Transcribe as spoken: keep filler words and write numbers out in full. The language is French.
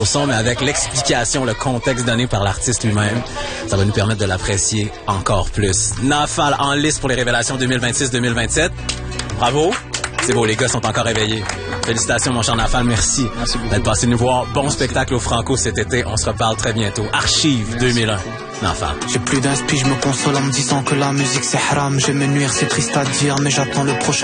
au son, mais avec l'explication, le contexte donné par l'artiste lui-même, ça va nous permettre de l'apprécier encore plus. Nafal en liste pour les révélations deux mille vingt-six deux mille vingt-sept. Bravo. C'est beau, les gars sont encore réveillés. Félicitations, mon cher Nafal, merci, merci d'être passé nous voir. Bon merci. Spectacle au Franco cet été. On se reparle très bientôt. Archive merci. deux mille un. Nafal. J'ai plus d'inspi, je me console en me disant que la musique c'est haram. J'aime me nuire, c'est triste à dire, mais j'attends le prochain.